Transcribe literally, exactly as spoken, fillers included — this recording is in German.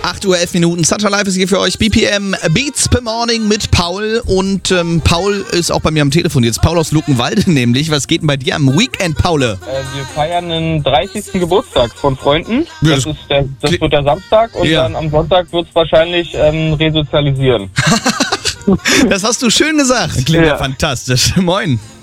acht Uhr elf Minuten. Sunshine Live ist hier für euch. B P M Beats per Morning mit Paul. Und ähm, Paul ist auch bei mir am Telefon. Jetzt Paul aus Luckenwalde nämlich. Was geht denn bei dir am Weekend, Paule? Äh, wir feiern den dreißigsten Geburtstag von Freunden. Ja, Das, das ist der, das wird der Samstag und Ja. dann am Sonntag wird es wahrscheinlich ähm, resozialisieren. Das hast du schön gesagt. Klingt ja Ja. fantastisch. Moin.